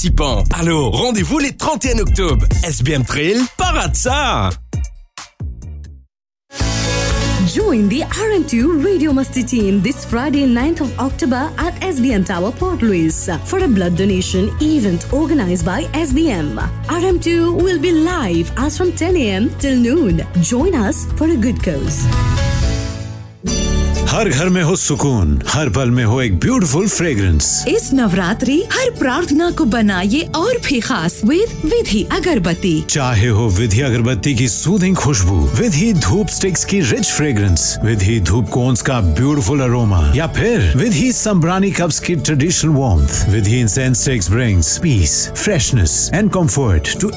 participants. Alors, rendez-vous les 31 octobre. SBM Trail, parade ça! Join the RM2 Radio Masti team this Friday 9th of October at SBM Tower, Port Louis for a blood donation event organized by SBM. RM2 will be live as from 10 a.m. till noon. Join us for a good cause. हर घर में हो सुकून, हर पल में हो एक beautiful fragrance. इस नवरात्रि हर प्रार्थना को बनाइए और भी खास विद विधि अगरबत्ती। चाहे हो विधि अगरबत्ती की सूदिंग खुशबू, विधि धूप स्टिक्स की रिच फ्रेग्रेंस, विधि धूप कोन्स का ब्यूटीफुल अरोमा, या फिर विधि संब्रानी कप्स की traditional warmth, Vidhi incense sticks brings piece, freshness and comfort to